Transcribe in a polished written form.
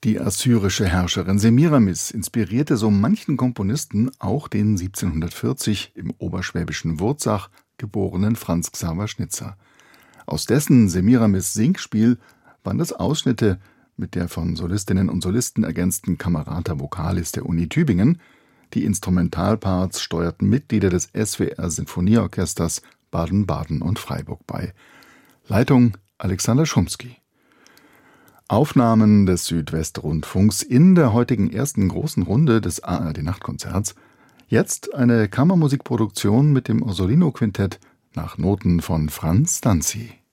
Die assyrische Herrscherin Semiramis inspirierte so manchen Komponisten, auch den 1740 im oberschwäbischen Wurzach geborenen Franz Xaver Schnitzer. Aus dessen Semiramis Singspiel waren das Ausschnitte mit der von Solistinnen und Solisten ergänzten Camerata Vocalis der Uni Tübingen. Die Instrumentalparts steuerten Mitglieder des SWR Sinfonieorchesters Baden-Baden und Freiburg bei. Leitung Alexander Schumski. Aufnahmen des Südwestrundfunks in der heutigen ersten großen Runde des ARD-Nachtkonzerts. Jetzt eine Kammermusikproduktion mit dem Orsolino-Quintett nach Noten von Franz Stanzi.